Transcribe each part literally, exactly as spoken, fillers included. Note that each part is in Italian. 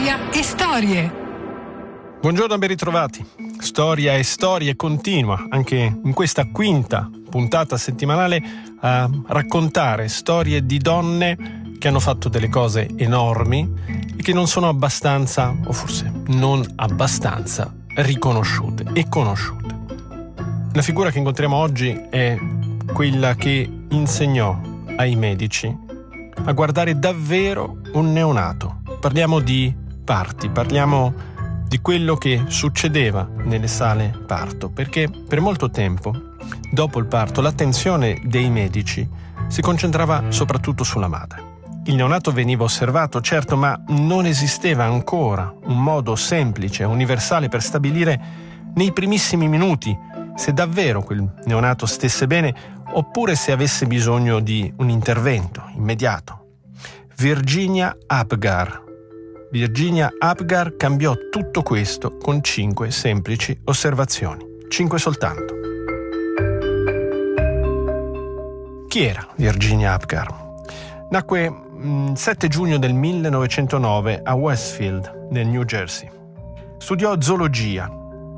Storia e storie. Buongiorno, ben ritrovati. Storia e storie continua anche in questa quinta puntata settimanale a raccontare storie di donne che hanno fatto delle cose enormi e che non sono abbastanza, o forse non abbastanza, riconosciute e conosciute. La figura che incontriamo oggi è quella che insegnò ai medici a guardare davvero un neonato. Parliamo di parti, parliamo di quello che succedeva nelle sale parto, perché per molto tempo, dopo il parto, l'attenzione dei medici si concentrava soprattutto sulla madre. Il neonato veniva osservato, certo, ma non esisteva ancora un modo semplice, universale per stabilire nei primissimi minuti se davvero quel neonato stesse bene oppure se avesse bisogno di un intervento immediato. Virginia Apgar. Virginia Apgar cambiò tutto questo con cinque semplici osservazioni. Cinque soltanto. Chi era Virginia Apgar? Nacque il sette giugno del millenovecentonove a Westfield, nel New Jersey. Studiò zoologia,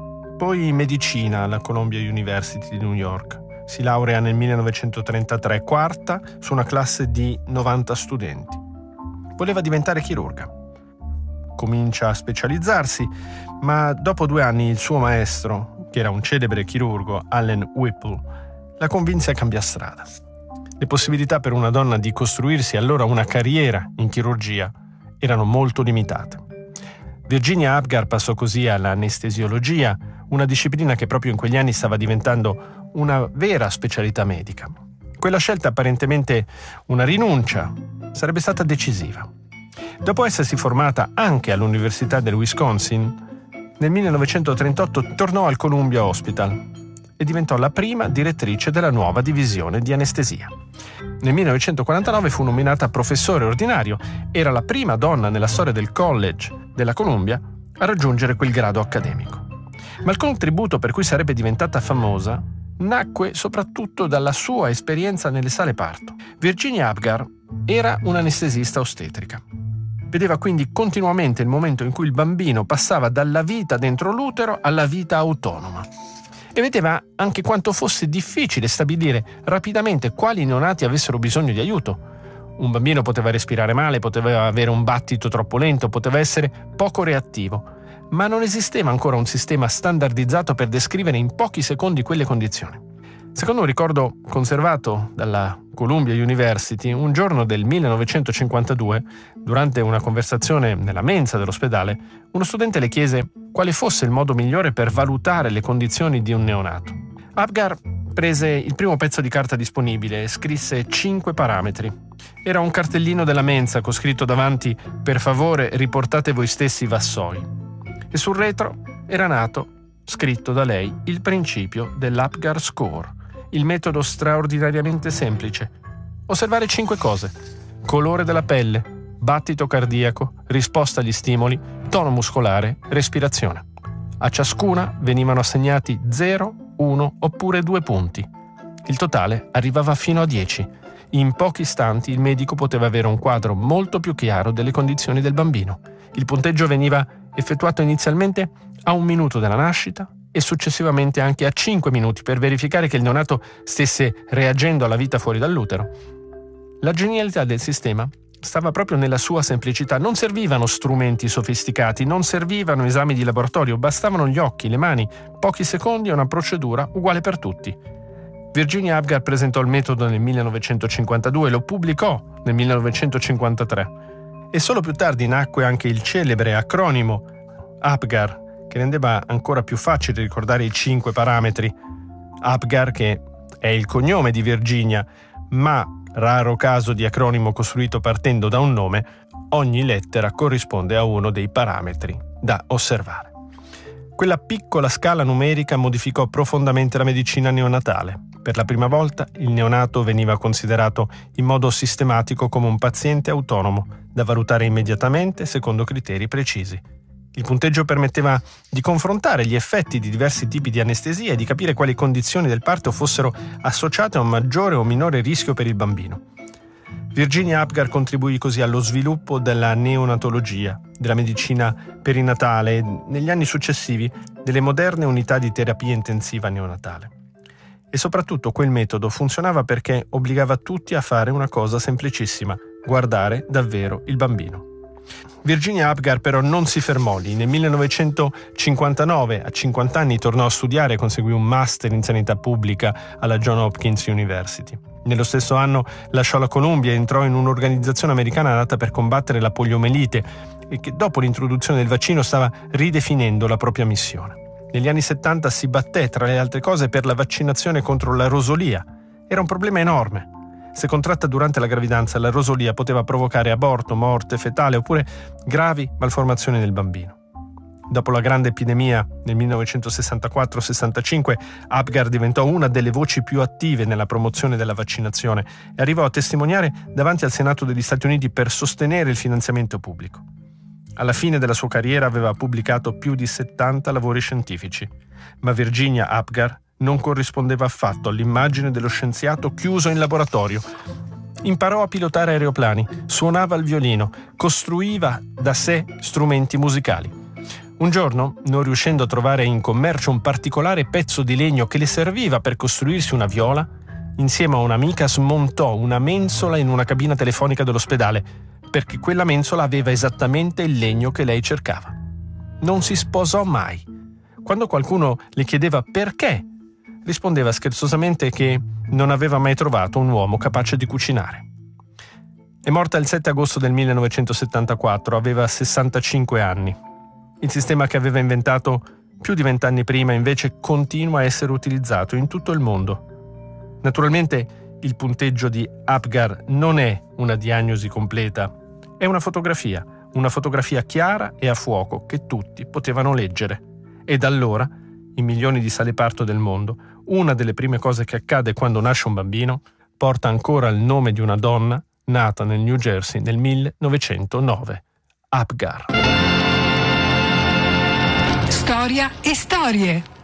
poi medicina alla Columbia University di New York. Si laurea nel millenovecentotrentatré, quarta su una classe di novanta studenti. Voleva diventare chirurga. Comincia a specializzarsi, ma dopo due anni il suo maestro, che era un celebre chirurgo, Allen Whipple, la convinse a cambiare strada. Le possibilità per una donna di costruirsi allora una carriera in chirurgia erano molto limitate. Virginia Apgar passò così all'anestesiologia, una disciplina che proprio in quegli anni stava diventando una vera specialità medica. Quella scelta, apparentemente una rinuncia, sarebbe stata decisiva. Dopo essersi formata anche all'Università del Wisconsin, nel millenovecentotrentotto tornò al Columbia Hospital e diventò la prima direttrice della nuova divisione di anestesia. Nel millenovecentoquarantanove fu nominata professore ordinario, era la prima donna nella storia del college della Columbia a raggiungere quel grado accademico. Ma il contributo per cui sarebbe diventata famosa nacque soprattutto dalla sua esperienza nelle sale parto. Virginia Apgar era un'anestesista ostetrica. Vedeva quindi continuamente il momento in cui il bambino passava dalla vita dentro l'utero alla vita autonoma. E vedeva anche quanto fosse difficile stabilire rapidamente quali neonati avessero bisogno di aiuto. Un bambino poteva respirare male, poteva avere un battito troppo lento, poteva essere poco reattivo, ma non esisteva ancora un sistema standardizzato per descrivere in pochi secondi quelle condizioni. Secondo un ricordo conservato dalla Columbia University, un giorno del millenovecentocinquantadue, durante una conversazione nella mensa dell'ospedale, uno studente le chiese quale fosse il modo migliore per valutare le condizioni di un neonato. Apgar prese il primo pezzo di carta disponibile e scrisse cinque parametri. Era un cartellino della mensa con scritto davanti «Per favore, riportate voi stessi i vassoi». E sul retro era nato, scritto da lei, il principio dell'Apgar Score, il metodo straordinariamente semplice. Osservare cinque cose: colore della pelle, battito cardiaco, risposta agli stimoli, tono muscolare, respirazione. A ciascuna venivano assegnati zero, uno oppure due punti. Il totale arrivava fino a dieci. In pochi istanti il medico poteva avere un quadro molto più chiaro delle condizioni del bambino. Il punteggio veniva effettuato inizialmente a un minuto dalla nascita e successivamente anche a cinque minuti per verificare che il neonato stesse reagendo alla vita fuori dall'utero. La genialità del sistema stava proprio nella sua semplicità. Non servivano strumenti sofisticati, non servivano esami di laboratorio, bastavano gli occhi, le mani, pochi secondi e una procedura uguale per tutti. Virginia Apgar presentò il metodo nel millenovecentocinquantadue e lo pubblicò nel millenovecentocinquantatré. E solo più tardi nacque anche il celebre acronimo Apgar, che rendeva ancora più facile ricordare i cinque parametri. Apgar, che è il cognome di Virginia, ma raro caso di acronimo costruito partendo da un nome, ogni lettera corrisponde a uno dei parametri da osservare. Quella piccola scala numerica modificò profondamente la medicina neonatale. Per la prima volta il neonato veniva considerato in modo sistematico come un paziente autonomo, da valutare immediatamente secondo criteri precisi. Il punteggio permetteva di confrontare gli effetti di diversi tipi di anestesia e di capire quali condizioni del parto fossero associate a un maggiore o minore rischio per il bambino. Virginia Apgar contribuì così allo sviluppo della neonatologia, della medicina perinatale e, negli anni successivi, delle moderne unità di terapia intensiva neonatale. E soprattutto quel metodo funzionava perché obbligava tutti a fare una cosa semplicissima: guardare davvero il bambino. Virginia Apgar però non si fermò lì. Nel millenovecentocinquantanove, a cinquanta anni, tornò a studiare e conseguì un master in sanità pubblica alla Johns Hopkins University. Nello stesso anno lasciò la Columbia e entrò in un'organizzazione americana nata per combattere la poliomelite e che dopo l'introduzione del vaccino stava ridefinendo la propria missione. Negli anni settanta si batté, tra le altre cose, per la vaccinazione contro la rosolia. Era un problema enorme. Se contratta durante la gravidanza, la rosolia poteva provocare aborto, morte fetale oppure gravi malformazioni del bambino. Dopo la grande epidemia nel millenovecentosessantaquattro sessantacinque, Apgar diventò una delle voci più attive nella promozione della vaccinazione e arrivò a testimoniare davanti al Senato degli Stati Uniti per sostenere il finanziamento pubblico. Alla fine della sua carriera aveva pubblicato più di settanta lavori scientifici, ma Virginia Apgar non corrispondeva affatto all'immagine dello scienziato chiuso in laboratorio. Imparò a pilotare aeroplani, suonava il violino, costruiva da sé strumenti musicali. Un giorno, non riuscendo a trovare in commercio un particolare pezzo di legno che le serviva per costruirsi una viola, insieme a un'amica smontò una mensola in una cabina telefonica dell'ospedale, perché quella mensola aveva esattamente il legno che lei cercava. Non si sposò mai. Quando qualcuno le chiedeva perché, rispondeva scherzosamente che non aveva mai trovato un uomo capace di cucinare. È morta il sette agosto del millenovecentosettantaquattro, aveva sessantacinque anni. Il sistema che aveva inventato più di vent'anni prima invece continua a essere utilizzato in tutto il mondo. Naturalmente il punteggio di Apgar non è una diagnosi completa, è una fotografia, una fotografia chiara e a fuoco che tutti potevano leggere. E da allora, in milioni di sale parto del mondo, una delle prime cose che accade quando nasce un bambino porta ancora il nome di una donna nata nel New Jersey nel millenovecentonove, Apgar. Storia e storie.